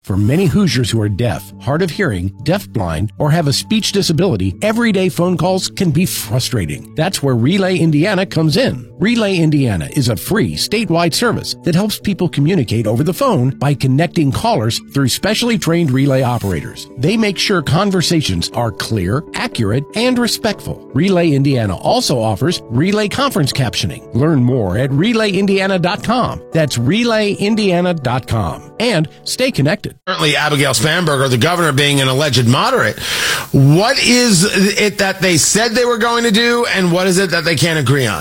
For many Hoosiers who are deaf, hard of hearing, deafblind, or have a speech disability, everyday phone calls can be frustrating. That's where Relay Indiana comes in. Relay Indiana is a free statewide service that helps people communicate over the phone by connecting callers through specially trained relay operators. They make sure conversations are clear, accurate, and respectful. Relay Indiana also offers relay conference captioning. Learn more at relayindiana.com. That's relayindiana.com. And stay connected. Currently, Abigail Spanberger, the governor, being an alleged moderate. What is it that they said they were going to do, and what is it that they can't agree on?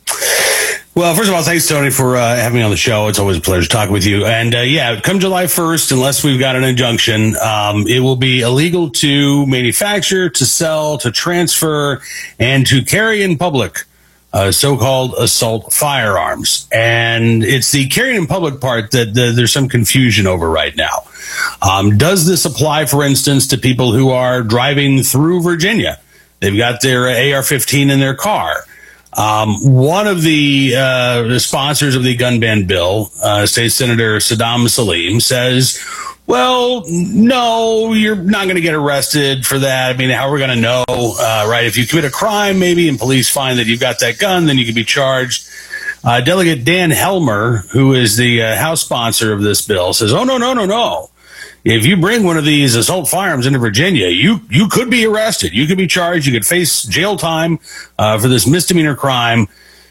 Well, first of all, thanks, Tony, for having me on the show. It's always a pleasure talking with you. And, come July 1st, unless we've got an injunction, it will be illegal to manufacture, to sell, to transfer, and to carry in public so-called assault firearms. And it's the carrying in public part that there's some confusion over right now. Does this apply, for instance, to people who are driving through Virginia? They've got their AR-15 in their car. One of the sponsors of the gun ban bill, State Senator Saddam Salim, says, well, no, you're not going to get arrested for that. I mean, how are we going to know, right? If you commit a crime, maybe, and police find that you've got that gun, then you can be charged. Delegate Dan Helmer, who is the House sponsor of this bill, says, oh, no. If you bring one of these assault firearms into Virginia, you could be arrested. You could be charged. You could face jail time for this misdemeanor crime.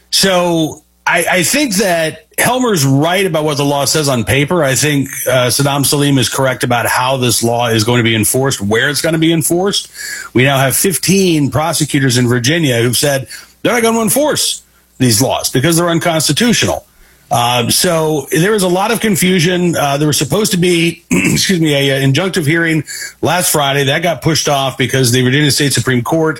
So I think that Helmer's right about what the law says on paper. I think Saddam Salim is correct about how this law is going to be enforced, where it's going to be enforced. We now have 15 prosecutors in Virginia who've said they're not going to enforce these laws because they're unconstitutional. So there was a lot of confusion. There was supposed to be, a injunctive hearing last Friday. That got pushed off because the Virginia State Supreme Court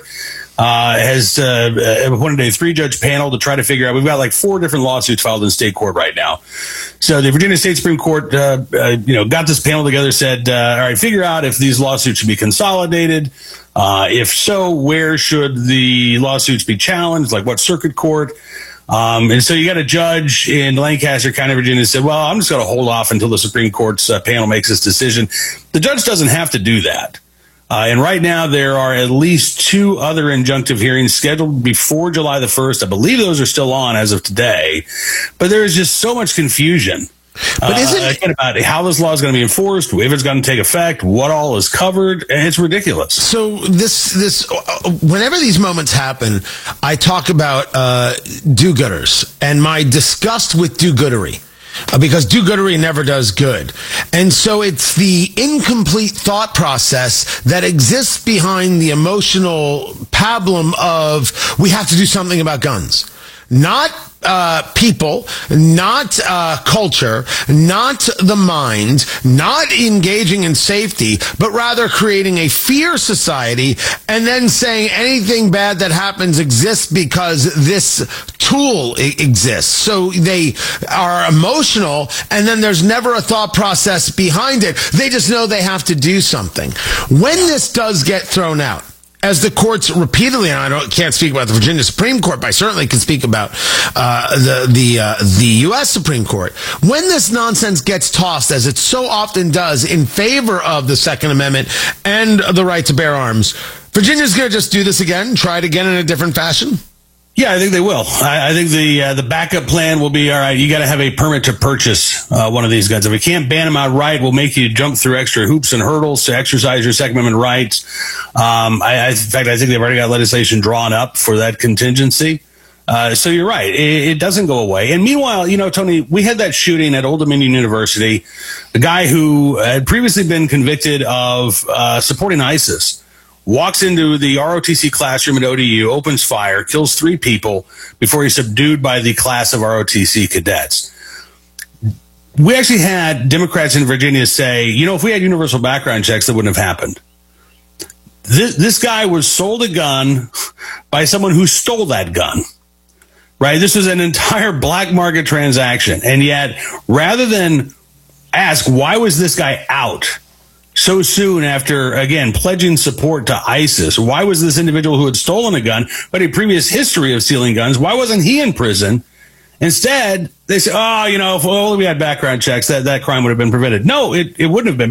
has appointed a 3-judge panel to try to figure out. We've got like 4 different lawsuits filed in state court right now. So the Virginia State Supreme Court, got this panel together, said, all right, figure out if these lawsuits should be consolidated. If so, where should the lawsuits be challenged? Like what circuit court? And so you got a judge in Lancaster County, Virginia, who said, well, I'm just going to hold off until the Supreme Court's panel makes its decision. The judge doesn't have to do that. And right now there are at least 2 other injunctive hearings scheduled before July the 1st. I believe those are still on as of today. But there is just so much confusion. But isn't about how this law is going to be enforced, if it's going to take effect, what all is covered, and it's ridiculous. So this whenever these moments happen, I talk about do-gooders and my disgust with do-goodery. Because do-goodery never does good. And so it's the incomplete thought process that exists behind the emotional pablum of we have to do something about guns. Not people, not culture, not the mind, not engaging in safety, but rather creating a fear society and then saying anything bad that happens exists because this tool exists. So they are emotional, and then there's never a thought process behind it. They just know they have to do something. When this does get thrown out, as the courts repeatedly, and I can't speak about the Virginia Supreme Court, but I certainly can speak about the U.S. Supreme Court. When this nonsense gets tossed, as it so often does, in favor of the Second Amendment and the right to bear arms, Virginia's going to just do this again, try it again in a different fashion? Yeah, I think they will. I think the backup plan will be, all right, you got to have a permit to purchase one of these guns. If we can't ban them outright, we'll make you jump through extra hoops and hurdles to exercise your Second Amendment rights. In fact, I think they've already got legislation drawn up for that contingency. So you're right. It doesn't go away. And meanwhile, Tony, we had that shooting at Old Dominion University, a guy who had previously been convicted of supporting ISIS. Walks into the ROTC classroom at ODU, opens fire, kills 3 people before he's subdued by the class of ROTC cadets. We actually had Democrats in Virginia say, if we had universal background checks, that wouldn't have happened. This guy was sold a gun by someone who stole that gun, right? This was an entire black market transaction. And yet, rather than ask, why was this guy out so soon after, again, pledging support to ISIS? Why was this individual who had stolen a gun, but a previous history of stealing guns, why wasn't he in prison? Instead, they say, if only we had background checks, that crime would have been prevented. No, it wouldn't have been.